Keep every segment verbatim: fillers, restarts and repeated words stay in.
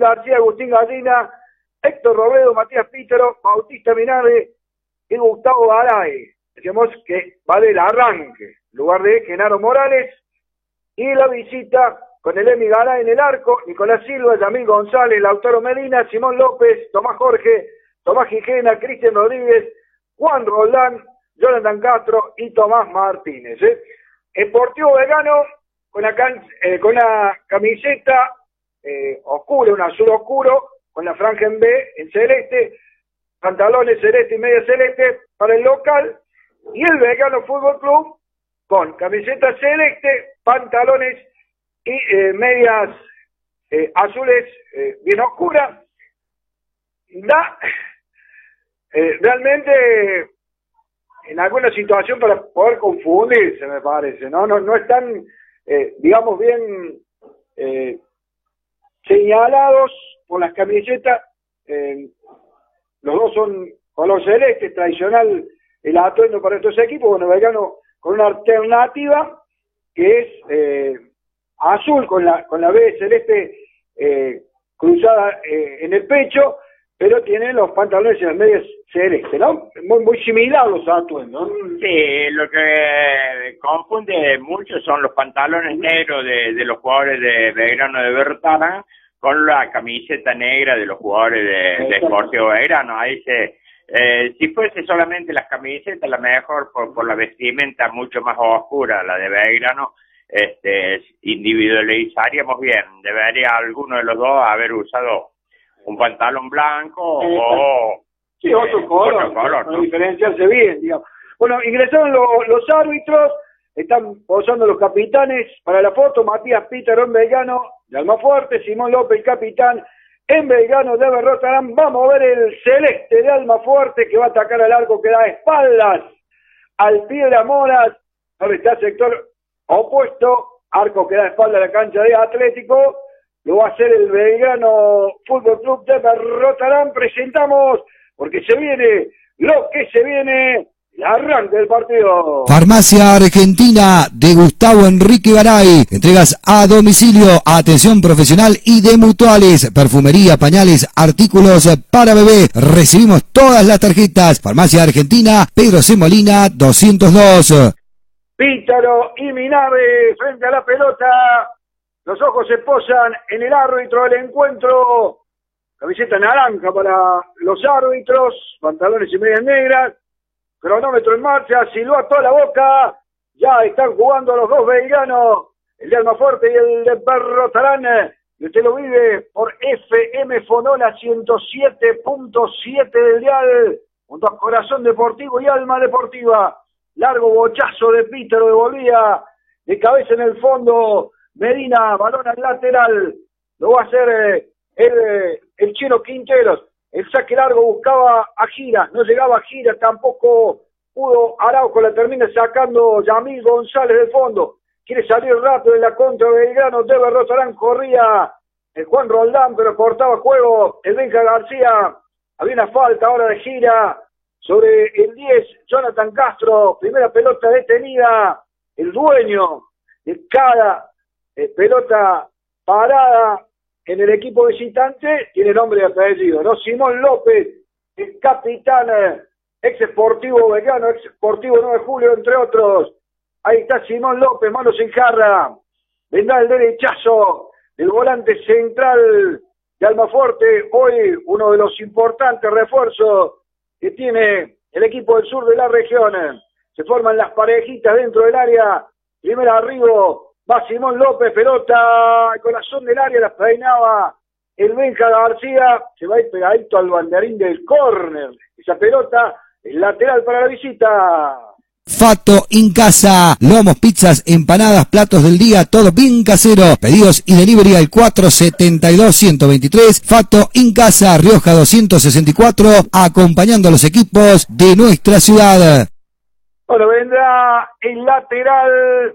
García, Agustín Gallina, Héctor Robledo, Matías Pítero, Bautista Minardi y Gustavo Garay. Decíamos que va del arranque, en lugar de Genaro Morales, y la visita con el Emi Garay en el arco, Nicolás Silva, Yamil González, Lautaro Medina, Simón López, Tomás Jorge, Tomás Gijena, Cristian Rodríguez, Juan Roldán, Jonathan Castro y Tomás Martínez. ¿eh? Sportivo Vegano con la, can eh, con la camiseta eh, oscura, un azul oscuro, con la franja en B, en celeste, pantalones celeste y media celeste para el local, y el Vegano Fútbol Club con camiseta celeste, pantalones y eh, medias eh, azules eh, bien oscuras. Da eh, realmente en alguna situación para poder confundirse, me parece, ¿no? No, no están, eh, digamos, bien eh, señalados por las camisetas. Eh, los dos son color celeste, tradicional el atuendo para estos equipos. Bueno, Vegano con una alternativa que es eh, azul con la con la B celeste eh, cruzada eh, en el pecho, pero tienen los pantalones y las medias celeste, ¿no? Muy, muy similar los atuendos. Sí, lo que confunde mucho son los pantalones negros de, de los jugadores de Belgrano de Bertara con la camiseta negra de los jugadores de, de Sportivo Belgrano. Ahí se, eh, si fuese solamente las camisetas, la mejor por, por la vestimenta mucho más oscura, la de Belgrano, este, individualizaríamos bien. Debería alguno de los dos haber usado un pantalón blanco eh, o sí, otro eh, color, otro color para ¿no? diferenciarse bien, digamos. Bueno, ingresaron lo, los árbitros, están posando los capitanes para la foto. Matías Pítero en Belgrano de Almafuerte, Simón López, capitán en Belgrano de Berrotarán. Vamos a ver el celeste de Almafuerte que va a atacar al arco que da espaldas al Piedra Moras. Ahora está el sector opuesto, arco que da espalda a la cancha de Atlético. Lo va a hacer el Belgrano Fútbol Club de Berrotarán. Presentamos, porque se viene lo que se viene, el arranque del partido. Farmacia Argentina de Gustavo Enrique Garay. Entregas a domicilio, atención profesional y de mutuales, perfumería, pañales, artículos para bebé. Recibimos todas las tarjetas. Farmacia Argentina, Pedro C. Molina, doscientos dos. Pítaro y Minardi frente a la pelota. Los ojos se posan en el árbitro del encuentro. Camiseta naranja para los árbitros, pantalones y medias negras. Cronómetro en marcha, silbó toda la boca. Ya están jugando los dos belgranos, el de Almafuerte y el de Berrotarán. Y usted lo vive por F M Fonola ciento siete punto siete del dial, junto a Corazón Deportivo y Alma Deportiva. Largo bochazo de Pítaro, devolvía de cabeza en el fondo. Medina, balón al lateral, lo va a hacer eh, el, eh, el Chino Quinteros. El saque largo buscaba a Gira, no llegaba a Gira, tampoco pudo Araujo, la termina sacando Yamil González del fondo. Quiere salir rápido en la contra de Belgrano de Berrotarán, corría el Juan Roldán, pero cortaba juego el Benja García. Había una falta ahora de Gira sobre el diez, Jonathan Castro, primera pelota detenida, el dueño de cada Eh, pelota parada en el equipo visitante, tiene nombre y apellido, ¿no? Simón López, el capitán, eh, ex Sportivo Belgrano, ex Sportivo nueve de julio, entre otros. Ahí está Simón López, manos en jarra. Vendrá el derechazo del volante central de Almafuerte, hoy uno de los importantes refuerzos que tiene el equipo del sur de la región. Se forman las parejitas dentro del área, primera arriba. Va Simón López, pelota, el corazón del área, la peinaba el Benja García, se va a ir pegadito al banderín del córner. Esa pelota es lateral para la visita. Fato Incasa, lomos, pizzas, empanadas, platos del día, todo bien casero. Pedidos y delivery al cuatro siete dos, uno dos tres. Fato Incasa, Rioja doscientos sesenta y cuatro, acompañando a los equipos de nuestra ciudad. Bueno, vendrá el lateral.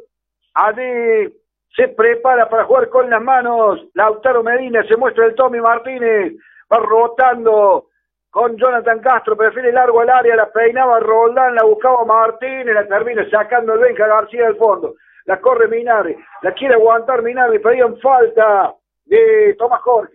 Allí se prepara para jugar con las manos Lautaro Medina, se muestra el Tommy Martínez, va rotando con Jonathan Castro, prefiere largo al área, la peinaba Roldán, la buscaba Martínez, la termina sacando el Benja García del fondo, la corre Minardi, la quiere aguantar Minardi, pedían falta de Tomás Jorge,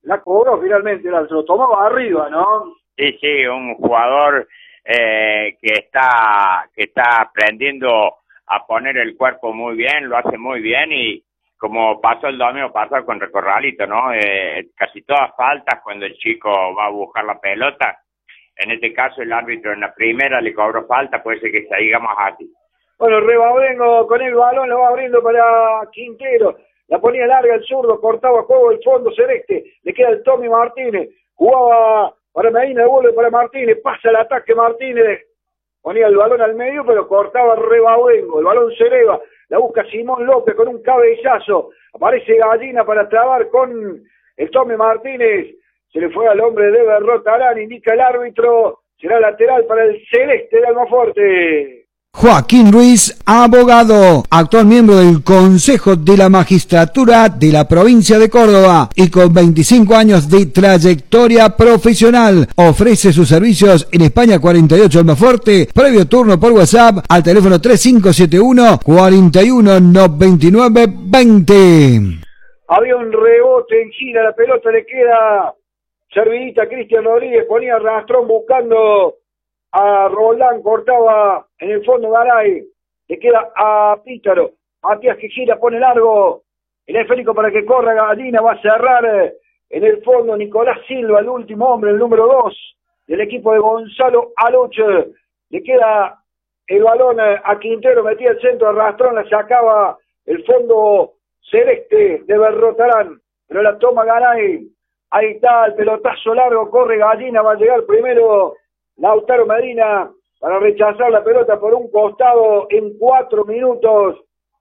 la cobró finalmente, la, se lo tomaba arriba, ¿no? Sí, sí, un jugador eh, que está que está aprendiendo a poner el cuerpo muy bien, lo hace muy bien y como pasó el domingo pasado con Recorralito, ¿no? Eh, casi todas faltas cuando el chico va a buscar la pelota. En este caso el árbitro en la primera le cobró falta, puede ser que se diga más así. Bueno, Rebaudengo con el balón lo va abriendo para Quintero. La ponía larga el zurdo, cortaba juego el fondo celeste. Le queda el Tommy Martínez. Jugaba para Medina, devuelve para Martínez. Pasa el ataque Martínez. Ponía el balón al medio, pero cortaba Rebaudengo. El balón se eleva. La busca Simón López con un cabezazo. Aparece Gallina para trabar con el Tommy Martínez. Se le fue al hombre de Berrotarán. Indica el árbitro. Será lateral para el celeste de Almafuerte. Joaquín Ruiz, abogado, actual miembro del Consejo de la Magistratura de la provincia de Córdoba y con veinticinco años de trayectoria profesional. Ofrece sus servicios en España cuarenta y ocho Almafuerte, previo turno por WhatsApp al teléfono tres cinco siete uno, cuatro uno nueve nueve dos cero. Había un rebote en gira, la pelota le queda servidita a Cristian Rodríguez, ponía rastrón buscando a Roldán, cortaba en el fondo Garay, le queda a Pítaro, Matías que gira, pone largo, el esférico para que corra Gallina, va a cerrar en el fondo Nicolás Silva, el último hombre, el número dos del equipo de Gonzalo Aloche, le queda el balón a Quintero, metía el centro, arrastrón, la sacaba el fondo celeste de Berrotarán, pero la toma Garay, ahí está el pelotazo largo, corre Gallina, va a llegar primero Lautaro Medina para rechazar la pelota por un costado en cuatro minutos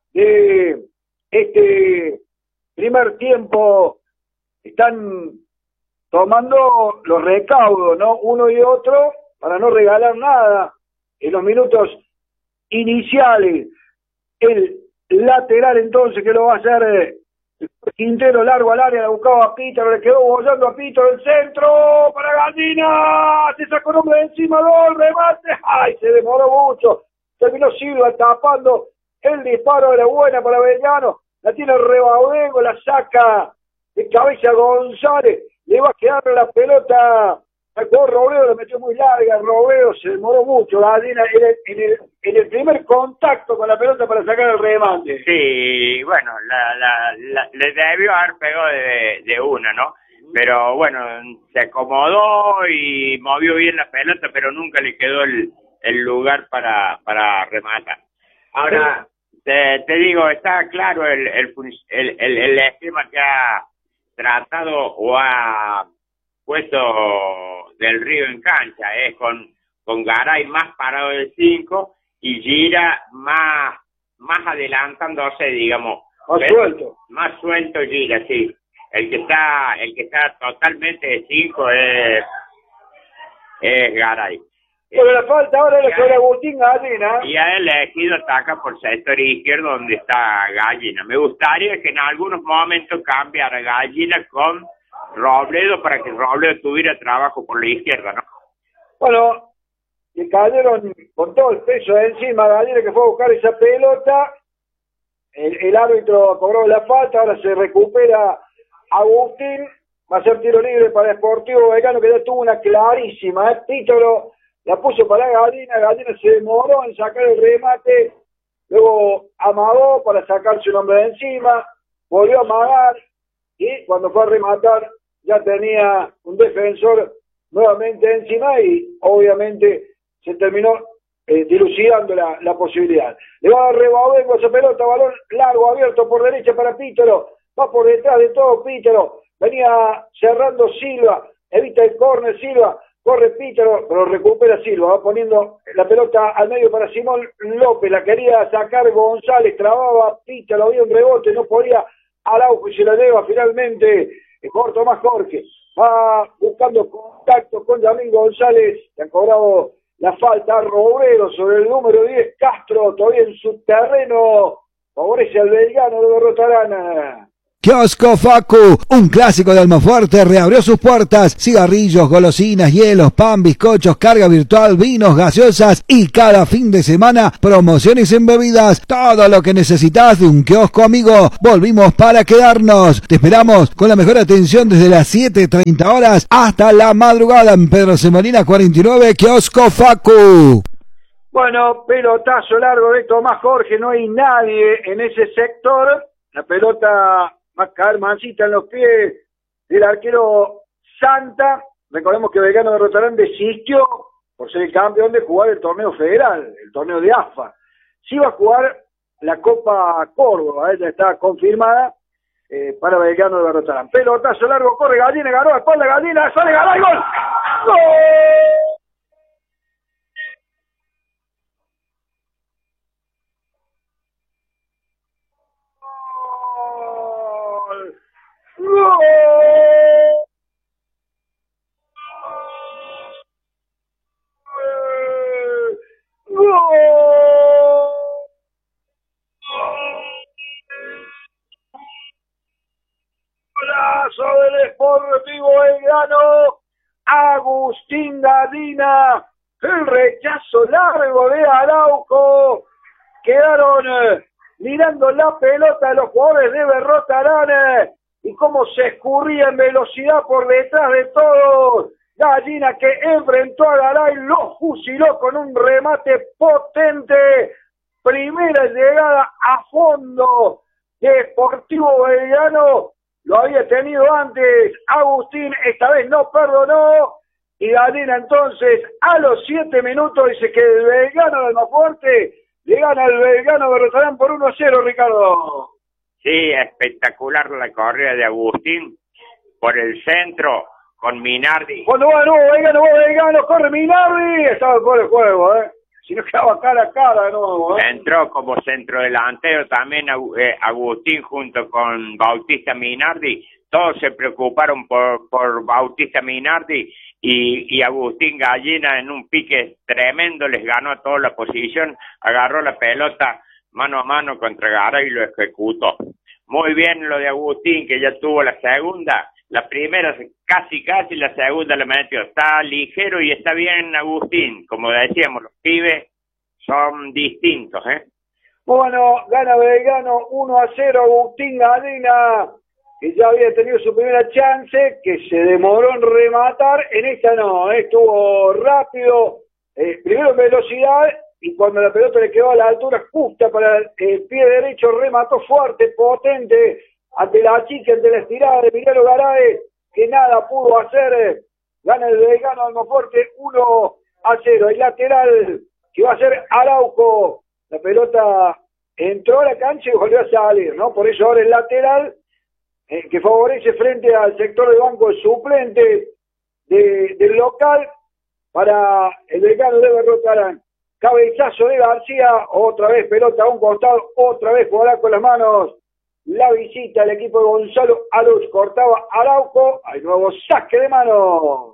de este primer tiempo. Están tomando los recaudos, ¿no? Uno y otro para no regalar nada en los minutos iniciales. El lateral entonces que lo va a hacer Quintero, largo al área, la buscaba a Pítaro, le quedó bollando a Pítaro el centro para Gallina, se sacó nombre de encima, gol, remate, ay, se demoró mucho, terminó Silva tapando el disparo, era buena para Belgrano, la tiene Rebaudengo, la saca de cabeza González, le va a quedar la pelota, sacó Robledo, la metió muy larga, Robledo se demoró mucho, Gallina en el, en el, en el primer contacto con la pelota para sacar el remate. Sí, bueno, la, la, la, le debió haber pegado de, de una, ¿no? Pero bueno, se acomodó y movió bien la pelota, pero nunca le quedó el, el lugar para, para rematar. Ahora, te, te digo, está claro el, el, el, el, el esquema que ha tratado o ha puesto Del Río en cancha, es eh, con, con Garay más parado de cinco y Gira más, más adelantándose, digamos. Más ¿ves? suelto. Más suelto Gira, sí. El que está, el que está totalmente de cinco es, es Garay. Pero la falta ahora es sobre Agustín Gallina. Y ha elegido ataca por sector izquierdo donde está Gallina. Me gustaría que en algunos momentos cambiara Gallina con Robledo para que Robledo tuviera trabajo por la izquierda, ¿no? Bueno, le cayeron con todo el peso de encima a Gallina que fue a buscar esa pelota. El, el árbitro cobró la falta, ahora se recupera Agustín, va a ser tiro libre para Sportivo Belgrano que ya tuvo una clarísima, ¿eh? Título, la puso para Gallina, Gallina se demoró en sacar el remate, luego amagó para sacarse un hombre de encima, volvió a amagar y cuando fue a rematar ya tenía un defensor nuevamente encima y obviamente se terminó eh, dilucidando la, la posibilidad. Le va a dar Rebaudengo esa pelota, balón largo, abierto por derecha para Pítaro, va por detrás de todo Pítaro, venía cerrando Silva, evita el córner Silva, corre Pítaro, pero recupera Silva, va poniendo la pelota al medio para Simón López, la quería sacar González, trababa Pítaro, había un rebote, no podía Araujo y se la lleva finalmente el corto más Jorge, va buscando contacto con Yamín González, que han cobrado la falta a Robledo sobre el número diez, Castro, todavía en su terreno, favorece al Belgrano de Berrotarán. Kiosco Facu, un clásico de Almafuerte, reabrió sus puertas. Cigarrillos, golosinas, hielos, pan, bizcochos, carga virtual, vinos, gaseosas y cada fin de semana promociones en bebidas. Todo lo que necesitas de un kiosco amigo. Volvimos para quedarnos. Te esperamos con la mejor atención desde las siete treinta horas hasta la madrugada en Pedro Semolina cuarenta y nueve, Kiosco Facu. Bueno, pelotazo largo de Tomás Jorge, no hay nadie en ese sector. La pelota va a caer mansita en los pies del arquero Santa. Recordemos que Belgrano de Rotarán desistió por ser el campeón de jugar el torneo federal, el torneo de A F A. Sí va a jugar la Copa Córdoba, ella está confirmada eh, para Belgrano de Rotarán. Pelotazo largo, corre Gallina, ganó, espalda Gallina, sale Garay, gol. ¡Gol! ¡Gol! Golazo del Sportivo Belgrano, Agustín Gallina, el rechazo largo de Araujo, quedaron eh, mirando la pelota de los jugadores de Berrotarán eh, y cómo se escurría en velocidad por detrás de todos. Gallina, que enfrentó a Garay, lo fusiló con un remate potente. Primera llegada a fondo de Sportivo Belgrano, lo había tenido antes Agustín, esta vez no perdonó, y Gallina entonces a los siete minutos dice que el Belgrano de Almafuerte le gana al Belgrano de Rotarán por uno a cero, Ricardo. Sí, espectacular la corrida de Agustín por el centro con Minardi. Cuando va de nuevo Belgrano, va Belgrano, corre Minardi, estaba por el juego, ¿eh? Si no quedaba cara a cara de nuevo, ¿eh? Entró como centrodelantero también eh, Agustín junto con Bautista Minardi. Todos se preocuparon por, por Bautista Minardi y, y Agustín Gallina en un pique tremendo les ganó a toda la posición, agarró la pelota mano a mano contra Garay y lo ejecutó. Muy bien lo de Agustín, que ya tuvo la segunda. La primera casi casi, la segunda la metió. Está ligero y está bien Agustín. Como decíamos, los pibes son distintos, ¿eh? Bueno, gana Belgrano uno a cero, Agustín Gallina, que ya había tenido su primera chance, que se demoró en rematar. En esta no, ¿eh? Estuvo rápido, eh, primero en velocidad, y cuando la pelota le quedó a la altura justa para el, el pie derecho, remató fuerte, potente, ante la chica, ante la estirada de Miguel Garay, que nada pudo hacer. Gana el Belgrano Almafuerte uno a cero. El lateral que va a ser Araujo, la pelota entró a la cancha y volvió a salir, ¿no? Por eso ahora el lateral eh, que favorece frente al sector de banco suplente de, del local para el Belgrano de Rotarán. Cabezazo de García, otra vez pelota a un costado, otra vez jugará con las manos la visita al equipo de Gonzalo Aluz. Cortaba Araujo, hay nuevo saque de mano.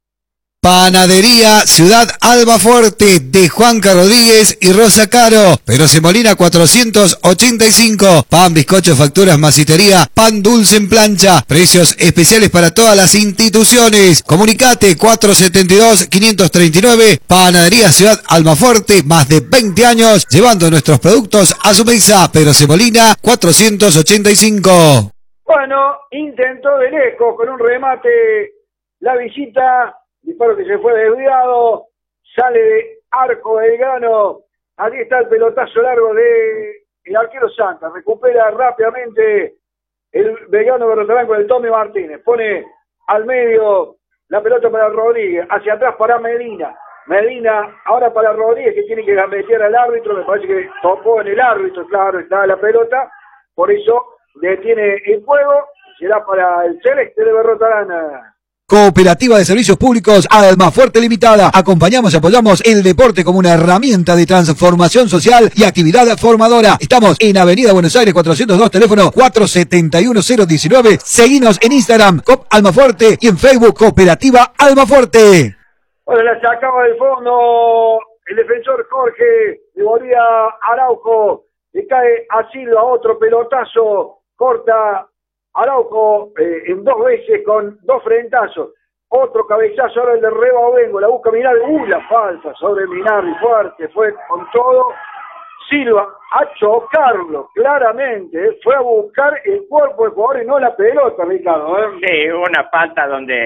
Panadería Ciudad Almafuerte de Juanca Rodríguez y Rosa Caro, Pedro Semolina cuatrocientos ochenta y cinco. Pan, bizcocho, facturas, masitería, pan dulce en plancha. Precios especiales para todas las instituciones. Comunicate cuatrocientos setenta y dos, quinientos treinta y nueve. Panadería Ciudad Almafuerte, más de veinte años llevando nuestros productos a su mesa. Pedro Semolina cuatrocientos ochenta y cinco. Bueno, intentó de lejos con un remate la visita. Disparo que se fue desviado, sale de arco Belgrano, aquí está el pelotazo largo de el arquero Santa, recupera rápidamente el Belgrano de Rotarán con el Tommy Martínez, pone al medio la pelota para Rodríguez, hacia atrás para Medina, Medina ahora para Rodríguez, que tiene que gambetear al árbitro, me parece que topó en el árbitro, claro, está la pelota, por eso detiene el juego, será para el Celeste de Rotarán. Cooperativa de Servicios Públicos Almafuerte Limitada. Acompañamos y apoyamos el deporte como una herramienta de transformación social y actividad formadora. Estamos en Avenida Buenos Aires cuatrocientos dos, teléfono cuatro siete uno cero uno nueve. Seguinos en Instagram, Cop Almafuerte, y en Facebook, Cooperativa Almafuerte. Bueno, la sacaba del fondo el defensor Jorge, devolvía Araujo, le cae a Silva, otro pelotazo, corta Araujo eh, en dos veces con dos frentazos. Otro cabezazo, ahora el de Rebavengo, la busca Minardi, uh, la falta sobre Minardi, fuerte, fue con todo. Silva a chocarlo, claramente, ¿eh? Fue a buscar el cuerpo del jugador y no la pelota, Ricardo. ¿eh? Sí, hubo una falta donde